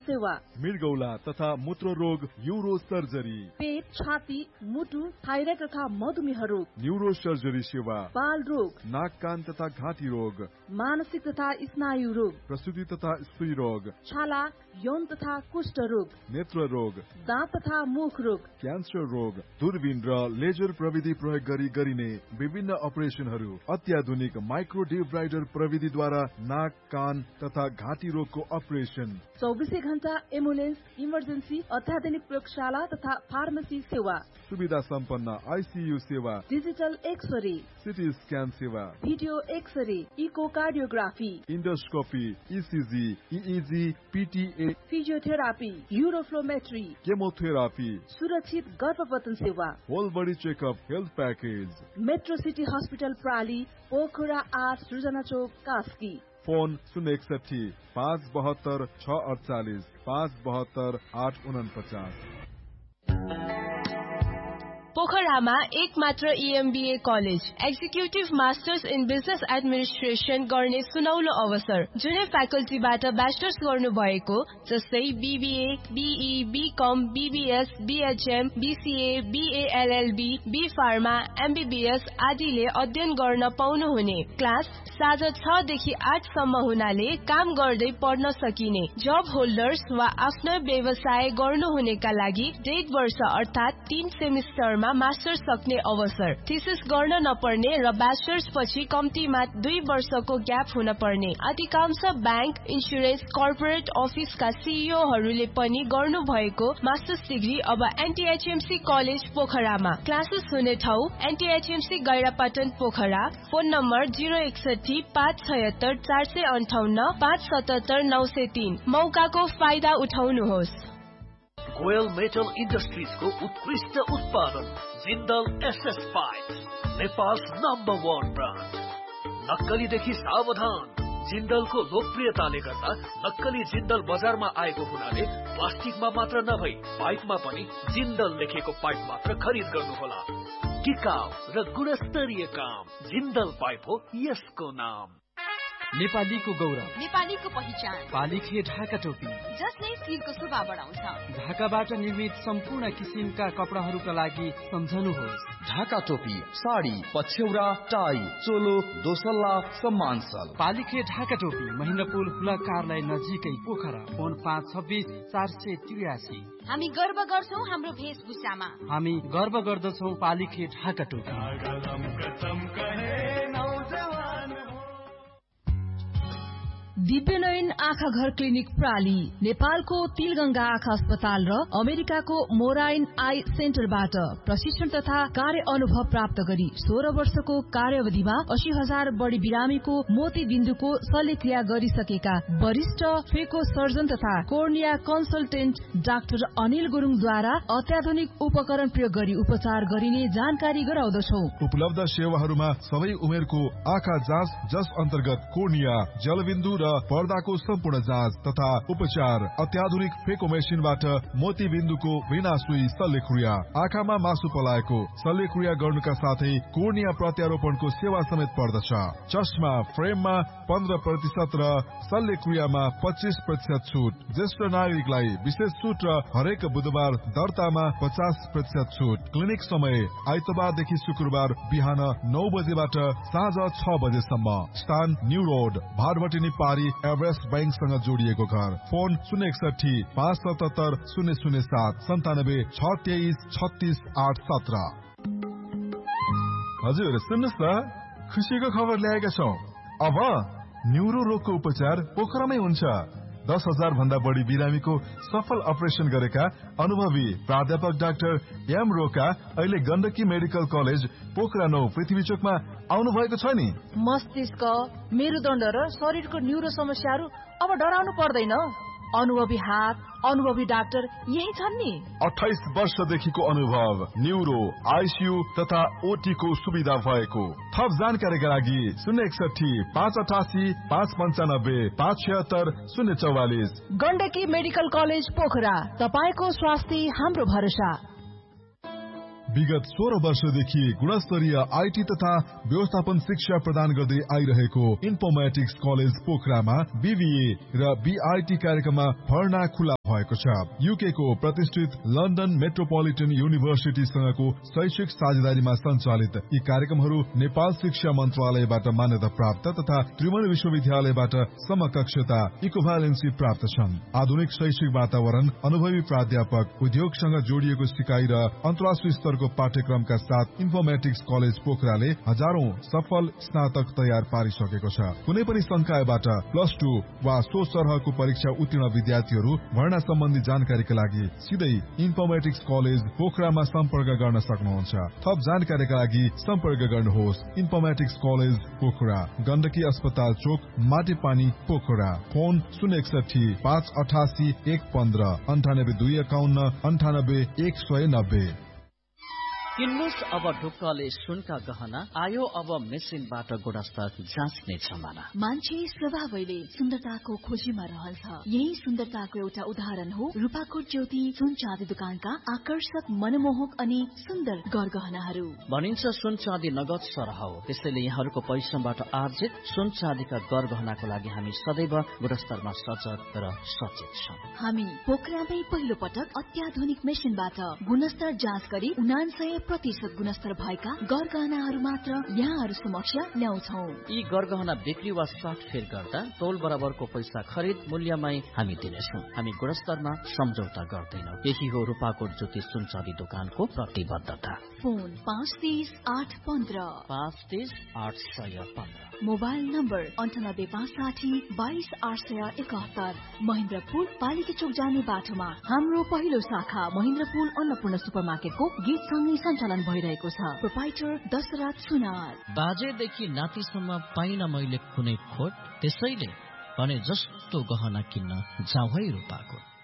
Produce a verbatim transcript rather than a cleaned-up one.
सेवा, मृगौला तथा मूत्र रोग न्यूरो सर्जरी, पेट, छाती, मुटु, थाइराइड तथा मधुमेह रोग, न्यूरो सर्जरी सेवा, बाल रोग, नाक कान तथा घाँटी रोग, मानसिक तथा स्नायु रोग, प्रसूति तथा स्त्री रोग, छाला, यौन तथा कुष्ठ रोग, नेत्र रोग, दाँत तथा मुख रोग, क्यान्सर रोग, दूरबीन र लेजर प्रविधि प्रयोग गरी गरिने विभिन्न अपरेसनहरू, अत्याधुनिक माइक्रो डिब्राइडर प्रविधिद्वारा नाक कान तथा घाँटी रोगको अपरेसन, चौबिसै घण्टा एम्बुलेन्स, इमर्जेन्सी, अत्याधुनिक प्रयोगशाला तथा फार्मेसी सेवा, सुविधा सम्पन्न आइसियू सेवा, डिजिटल एक्सरे, सिटी स्क्यान सेवा, video x-ray, echocardiography, endoscopy, ECG, इइजी, पिटिए, physiotherapy, युरोफ्लोमेट्री, chemotherapy, सुरक्षित गर्भपतन सेवा, whole body checkup health package, metro city hospital प्राली, Pokhara आठ, सृजना चौक, कास्की। फोन शून्य एकसठी पाँच बहत्तर छ अडचालिस पाँच बहत्तर आठ उनपचास। पोखरामा एक मात्र इएमबीए college, executive masters in business administration गर्ने सुनौलो अवसर। जुनै फ्याकल्टीबाट ब्याचलर्स गर्नु भएको जस्तै BBA, be, become, BBS, BHM, BCA, BLLB, be pharma, MBBS आदिले अध्ययन गर्न पाउनुहुने। क्लास साँझ छ देखि आठ सम्म हुनाले काम गर्दै पढ्न सकिने। जब होल्डर्स वा आफ्नो व्यवसाय गर्नुहुनेका लागि डेढ वर्ष अर्थात तीन सेमिस्टरमा मास्टर्स सक्ने अवसर। थिसिस गर्न नपर्ने र ब्याचलर्स पछि कम्तीमा दुई वर्षको ग्याप हुन पर्ने। अधिकांश ब्याङ्क, इन्सुरेन्स, कर्पोरेट अफिसका सीईओहरूले पनि गर्नु भएको मास्टर्स डिग्री अब एनटीएचएमसी कलेज पोखरामा। क्लासेस हुने ठाउँ एनटीएचएमसी गैरापाटन पोखरा। फोन नम्बर जिरो एकसठी पाँच छयत्तर चार सय अन्ठाउन्न पाँच सतहत्तर नौ सय तीन। मौकाको फाइदा उठाउनुहोस्। गोयल मेटल इन्डस्ट्रिजको उत्कृष्ट उत्पादन Jindal SS pipe, Nepal number one brand. नक्कलीदेखि सावधान। जिन्दलको लोकप्रियताले गर्दा नक्कली जिन्दल बजारमा आएको हुनाले प्लास्टिकमा मात्र नभई पाइपमा पनि जिन्दल लेखेको पाइप मात्र खरिद गर्नुहोला। टिकाउ र गुणस्तरीय काम जिन्दल पाइप हो यसको नाम। नेपालीको गौरव, नेपालीको पहिचान, पालिखे ढाका टोपी, जसले शिरको शोभा बढाउँछ। ढाकाबाट निर्मित सम्पूर्ण किसिमका कपडाहरूका लागि सम्झनुहोस् ढाका टोपी, साडी, पछ्यौरा, टाई, चोलो, दोसल्ला, सम्मानसल। पालिखे ढाका टोपी, महेन्द्रपुल हुला कार्यालय नजिकै पोखरा। फोन पाँच छब्बिस चार सय त्रियासी। हामी गर्व गर्छौं हाम्रो वेशभूषामा। हामी गर्व गर्दछौं पालिखे ढाका टोपी। दिव्यनयन आँखा घर क्लिनिक प्राली नेपालको तिलगंगा आँखा अस्पताल र अमेरिकाको मोराइन आई सेन्टरबाट प्रशिक्षण तथा कार्य अनुभव प्राप्त गरी सोह्र वर्षको कार्यावधिमा अस्सी हजार बढ़ी बिरामीको मोती बिन्दुको शल्यक्रिया गरिसकेका वरिष्ठ फेको सर्जन तथा कोर्निया कन्सल्टेन्ट डाक्टर अनिल गुरुङद्वारा अत्याधुनिक उपकरण प्रयोग गरी उपचार गरिने जानकारी गराउँदछौ। उपलब्ध सेवाहरूमा सबै उमेरको आँखा जाँच, जस अन्तर्गत कोर्निया, जलबिन्दु र पर्दाको सम्पूर्ण जाँच तथा उपचार, अत्याधुनिक फेको मेसिनबाट मोती बिन्दुको बिना सुई शल्यक्रिया, आँखामा मासु पलाएको शल्यक्रिया गर्नुका साथै कोर्निया प्रत्यारोपणको सेवा समेत पर्दछ। चस्मा फ्रेममा पन्ध्र प्रतिशत र शल्यक्रियामा पच्चीस प्रतिशत छुट। ज्येष्ठ नागरिकलाई विशेष छुट र हरेक बुधबार दर्तामा पचास प्रतिशत छुट। क्लिनिक समय आइतबारदेखि शुक्रबार बिहान नौ बजेबाट साँझ छ बजेसम्म। स्थान न्यू रोड, भारवटी पारी, एभरेस्ट बैंकसँग जोडिएको घर। फोन शून्य एकसठी पाँच सतहत्तर शून्य शून्य सात सन्तानब्बे छ तेइस छत्तीस आठ सत्र। हजुर सुन्नुहोस् न, खुसीको खबर ल्याएका छौँ। अब न्युरो रोगको उपचार पोखरामै हुन्छ। दस हजार भन्दा बढी बिरामीको सफल अपरेसन गरेका अनुभवी प्राध्यापक डाक्टर एम रोका अहिले गण्डकी मेडिकल कलेज पोखरा नौ पृथ्वी चोकमा आउनु भएको छ नि। मस्तिष्क, मेरुदण्ड र शरीरको न्युरो समस्याहरू अब डराउनु पर्दैन। अनुभवी हात, अनुभवी डाक्टर यही छन् नि। अठाइस वर्षदेखिको अनुभव, न्युरो, आइसियू तथा ओटी को सुविधा भएको। थप जानकारीका लागि शून्य एकसठी पाँच अठासी पाँच पन्चानब्बे पाँच छिहत्तर शून्य चौवालिस। गण्डकी मेडिकल कलेज पोखरा, तपाईको स्वास्थ्य हाम्रो भरोसा। विगत सोह्र वर्षदेखि गुणस्तरीय आईटी तथा व्यवस्थापन शिक्षा प्रदान गर्दै आइरहेको इन्फोर्मेटिक्स कलेज पोखरामा बीबीए र बीआईटी कार्यक्रममा भर्ना खुला भएको छ। यूके को प्रतिष्ठित लन्डन मेट्रोपोलिटन युनिभर्सिटीसँगको शैक्षिक साझेदारीमा सञ्चालित यी कार्यक्रमहरू नेपाल शिक्षा मन्त्रालयबाट मान्यता प्राप्त तथा त्रिभुवन विश्वविद्यालयबाट समकक्षता इक्विभ्यालेन्सी प्राप्त छन्। आधुनिक शैक्षिक वातावरण, अनुभवी प्राध्यापक, उद्योगसँग जोडिएको सिकाइ र अन्तर्राष्ट्रिय स्तरको पाठ्यक्रमका साथ इन्फोर्मेटिक्स कलेज पोखराले हजारौं सफल स्नातक तयार पारिसकेको छ। कुनै पनि संकायबाट प्लस टू वा सो सरहको परीक्षा उत्तीर्ण विद्यार्थीहरू भर्ना सम्बन्धी जानकारीका लागि सिधै इन्फोर्मेटिक्स कलेज पोखरामा सम्पर्क गर्न सक्नुहुन्छ। थप जानकारीका लागि सम्पर्क गर्नुहोस् इन्फोर्मेटिक्स कलेज पोखरा, गण्डकी अस्पताल चोक, माटेपानी पोखरा। फोन शून्य एकसठी पाँच अठासी एक पन्ध्र अन्ठानब्बे दुई एकाउन्न अन्ठानब्बे एक सय नब्बे। किन्नुस् अब ढुक्कले सुनका गहना आयो अब मेसिनबाट गुणस्तर जाँच्ने जमाना। मान्छे स्वभावैले सुन्दरताको खोजीमा रहन्छ। यही सुन्दरताको एउटा उदाहरण हो रूपाकोट ज्योति सुन चाँदी दुकानका आकर्षक, मनमोहक अनि सुन्दर गरगहनाहरू। भनिन्छ सुन चाँदी नगद सरह हो, त्यसैले यहाँहरूको परिश्रमबाट आर्जित सुन चाँदीका गरगहनाको लागि हामी सदैव गुणस्तरमा सजग र सचेत छौँ। हामी पोखरामै पहिलो पटक अत्याधुनिक मेसिनबाट गुणस्तर जाँच गरी उनान्सय प्रतिशत गुणस्तर भएका गरगहनाहरू मात्र यहाँहरू समक्ष ल्याउँछौ। यी गरगहना बिक्री वा साटफेर गर्दा तौल बराबरको पैसा खरिद मूल्यमै हामी दिनेछौँ। हामी गुणस्तरमा सम्झौता गर्दैनौँ। यही हो रूपाकोट ज्योति सुन चाँदी दोकानको प्रतिबद्धता। फोन पाँच तीस आठ पन्ध्र पाँच तीस आठ सय पन्ध्र। मोबाइल नम्बर अन्ठानब्बे पाँच साठी बाइस आठ सय एकात्तर। महेन्द्रपुर पालिका चोक जाने बाटोमा हाम्रो पहिलो शाखा महेन्द्रपुर अन्नपूर्ण सुपरमार्केटको गेटसँगै सञ्चालन भइरहेको छ। प्रोपाइटर दशरथ सुनार। बाजेदेखि नातिसम्म पाइन मैले कुनै खोट, त्यसैले भने जस्तो गहना किन्न जाउँ है रूपाकोट।